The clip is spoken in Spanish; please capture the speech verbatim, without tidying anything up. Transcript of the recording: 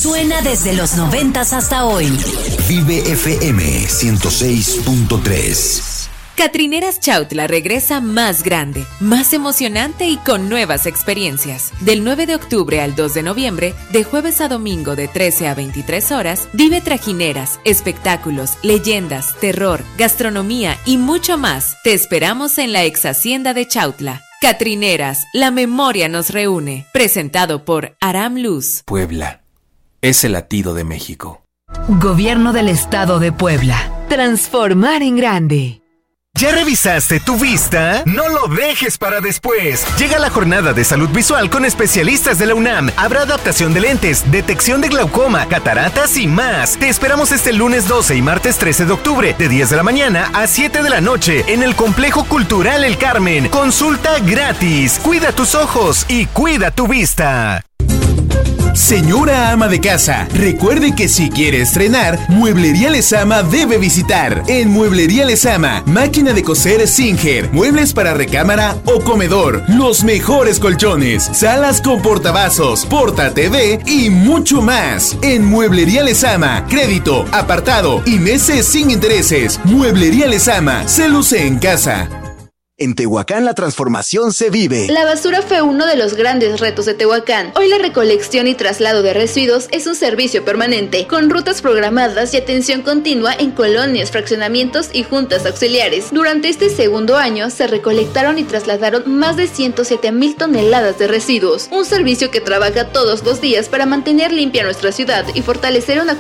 Suena desde los noventas hasta hoy. Vive F M ciento seis punto tres. Catrineras Chautla regresa más grande, más emocionante y con nuevas experiencias. Del nueve de octubre al dos de noviembre, de jueves a domingo de trece a veintitrés horas, vive trajineras, espectáculos, leyendas, terror, gastronomía y mucho más. Te esperamos en la ex hacienda de Chautla. Catrineras, la memoria nos reúne. Presentado por Aram Luz. Puebla es el latido de México. Gobierno del Estado de Puebla. Transformar en grande. ¿Ya revisaste tu vista? No lo dejes para después. Llega la jornada de salud visual con especialistas de la UNAM. Habrá adaptación de lentes, detección de glaucoma, cataratas y más. Te esperamos este lunes doce y martes trece de octubre, de diez de la mañana a siete de la noche, en el Complejo Cultural El Carmen. Consulta gratis. Cuida tus ojos y cuida tu vista. Señora ama de casa, recuerde que si quiere estrenar, Mueblería Lezama debe visitar. En Mueblería Lezama, máquina de coser Singer, muebles para recámara o comedor, los mejores colchones, salas con portavasos, porta T V y mucho más. En Mueblería Lezama, crédito, apartado y meses sin intereses. Mueblería Lezama, se luce en casa. En Tehuacán la transformación se vive. La basura fue uno de los grandes retos de Tehuacán. Hoy la recolección y traslado de residuos es un servicio permanente, con rutas programadas y atención continua en colonias, fraccionamientos y juntas auxiliares. Durante este segundo año se recolectaron y trasladaron más de ciento siete mil toneladas de residuos. Un servicio que trabaja todos los días para mantener limpia nuestra ciudad y fortalecer una